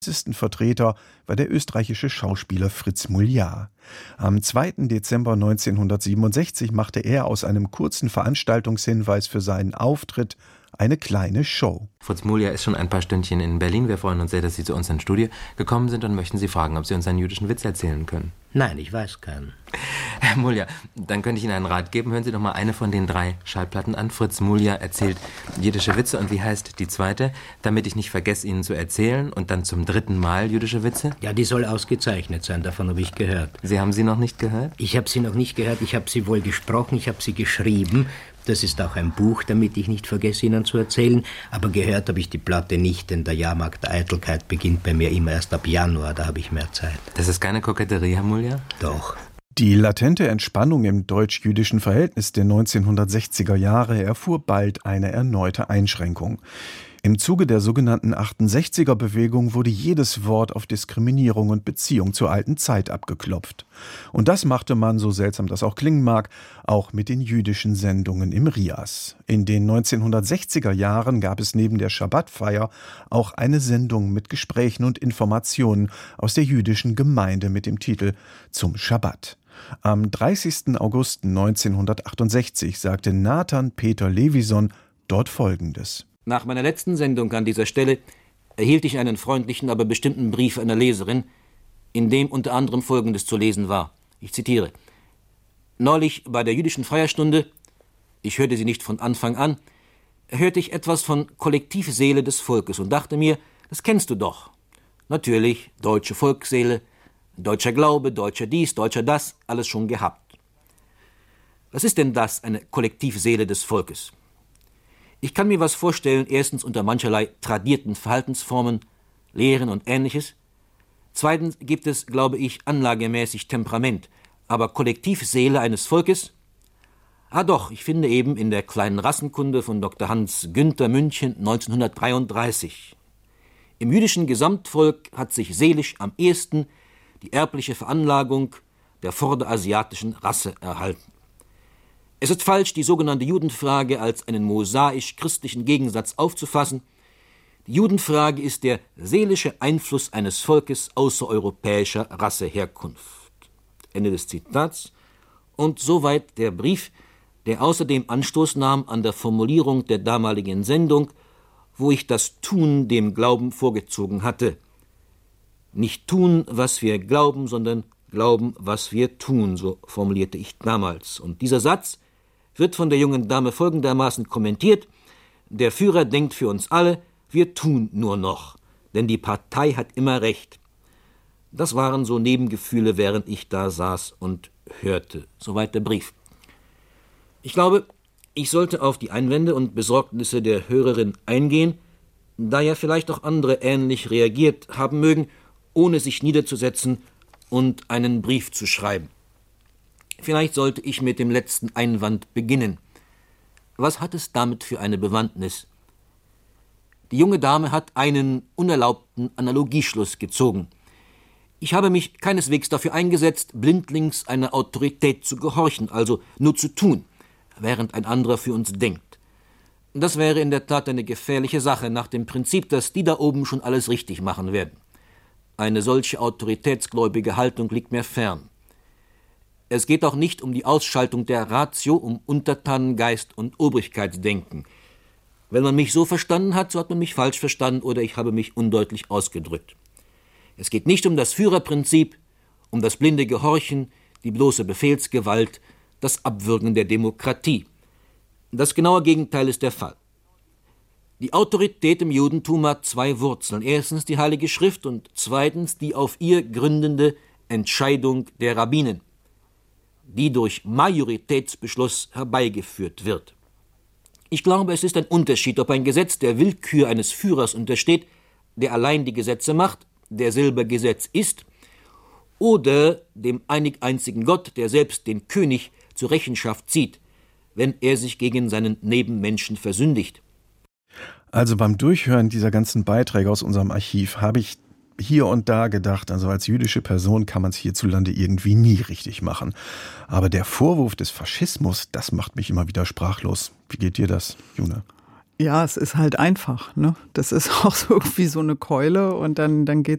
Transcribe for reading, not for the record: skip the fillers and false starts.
Vertreter war der österreichische Schauspieler Fritz Mulliar. Am 2. Dezember 1967 machte er aus einem kurzen Veranstaltungshinweis für seinen Auftritt eine kleine Show. Fritz Mulliar ist schon ein paar Stündchen in Berlin. Wir freuen uns sehr, dass Sie zu uns ins Studio gekommen sind und möchten Sie fragen, ob Sie uns einen jüdischen Witz erzählen können. Nein, ich weiß keinen. Herr Mulliar, dann könnte ich Ihnen einen Rat geben. Hören Sie doch mal eine von den 3 Schallplatten an. Fritz Mulliar erzählt jüdische Witze. Und wie heißt die zweite? Damit ich nicht vergesse, Ihnen zu erzählen. Und dann zum 3. Mal jüdische Witze? Ja, die soll ausgezeichnet sein. Davon habe ich gehört. Sie haben sie noch nicht gehört? Ich habe sie noch nicht gehört. Ich habe sie wohl gesprochen. Ich habe sie geschrieben. Das ist auch ein Buch, damit ich nicht vergesse, Ihnen zu erzählen. Aber gehört habe ich die Platte nicht, denn der Jahrmarkt der Eitelkeit beginnt bei mir immer erst ab Januar. Da habe ich mehr Zeit. Das ist keine Koketterie, Herr Mulliar? Doch. Die latente Entspannung im deutsch-jüdischen Verhältnis der 1960er Jahre erfuhr bald eine erneute Einschränkung. Im Zuge der sogenannten 68er-Bewegung wurde jedes Wort auf Diskriminierung und Beziehung zur alten Zeit abgeklopft. Und das machte man, so seltsam das auch klingen mag, auch mit den jüdischen Sendungen im Rias. In den 1960er Jahren gab es neben der Schabbatfeier auch eine Sendung mit Gesprächen und Informationen aus der jüdischen Gemeinde mit dem Titel »Zum Schabbat«. Am 30. August 1968 sagte Nathan Peter Levison dort Folgendes: Nach meiner letzten Sendung an dieser Stelle erhielt ich einen freundlichen, aber bestimmten Brief einer Leserin, in dem unter anderem Folgendes zu lesen war. Ich zitiere: Neulich bei der jüdischen Feierstunde, ich hörte sie nicht von Anfang an, hörte ich etwas von Kollektivseele des Volkes und dachte mir, das kennst du doch. Natürlich, deutsche Volksseele, deutscher Glaube, deutscher dies, deutscher das, alles schon gehabt. Was ist denn das, eine Kollektivseele des Volkes? Ich kann mir was vorstellen, erstens unter mancherlei tradierten Verhaltensformen, Lehren und Ähnliches. Zweitens gibt es, glaube ich, anlagemäßig Temperament. Aber Kollektivseele eines Volkes? Doch, ich finde eben in der kleinen Rassenkunde von Dr. Hans Günther München 1933. Im jüdischen Gesamtvolk hat sich seelisch am ehesten die erbliche Veranlagung der vorderasiatischen Rasse erhalten. Es ist falsch, die sogenannte Judenfrage als einen mosaisch-christlichen Gegensatz aufzufassen. Die Judenfrage ist der seelische Einfluss eines Volkes außereuropäischer Rasseherkunft. Ende des Zitats. Und soweit der Brief, der außerdem Anstoß nahm an der Formulierung der damaligen Sendung, wo ich das Tun dem Glauben vorgezogen hatte. Nicht tun, was wir glauben, sondern glauben, was wir tun, so formulierte ich damals. Und dieser Satz wird von der jungen Dame folgendermaßen kommentiert: Der Führer denkt für uns alle, wir tun nur noch, denn die Partei hat immer recht. Das waren so Nebengefühle, während ich da saß und hörte. Soweit der Brief. Ich glaube, ich sollte auf die Einwände und Besorgnisse der Hörerin eingehen, da ja vielleicht auch andere ähnlich reagiert haben mögen, ohne sich niederzusetzen und einen Brief zu schreiben. Vielleicht sollte ich mit dem letzten Einwand beginnen. Was hat es damit für eine Bewandtnis? Die junge Dame hat einen unerlaubten Analogieschluss gezogen. Ich habe mich keineswegs dafür eingesetzt, blindlings einer Autorität zu gehorchen, also nur zu tun, während ein anderer für uns denkt. Das wäre in der Tat eine gefährliche Sache, nach dem Prinzip, dass die da oben schon alles richtig machen werden. Eine solche autoritätsgläubige Haltung liegt mir fern. Es geht auch nicht um die Ausschaltung der Ratio, um Untertanengeist und Obrigkeitsdenken. Wenn man mich so verstanden hat, so hat man mich falsch verstanden oder ich habe mich undeutlich ausgedrückt. Es geht nicht um das Führerprinzip, um das blinde Gehorchen, die bloße Befehlsgewalt, das Abwürgen der Demokratie. Das genaue Gegenteil ist der Fall. Die Autorität im Judentum hat 2 Wurzeln. Erstens die Heilige Schrift und zweitens die auf ihr gründende Entscheidung der Rabbinen, die durch Majoritätsbeschluss herbeigeführt wird. Ich glaube, es ist ein Unterschied, ob ein Gesetz der Willkür eines Führers untersteht, der allein die Gesetze macht, der selber Gesetz ist, oder dem einig einzigen Gott, der selbst den König zur Rechenschaft zieht, wenn er sich gegen seinen Nebenmenschen versündigt. Also beim Durchhören dieser ganzen Beiträge aus unserem Archiv habe ich hier und da gedacht, also als jüdische Person kann man es hierzulande irgendwie nie richtig machen. Aber der Vorwurf des Faschismus, das macht mich immer wieder sprachlos. Wie geht dir das, Juna? Ja, es ist halt einfach, ne? Das ist auch so irgendwie so eine Keule und dann geht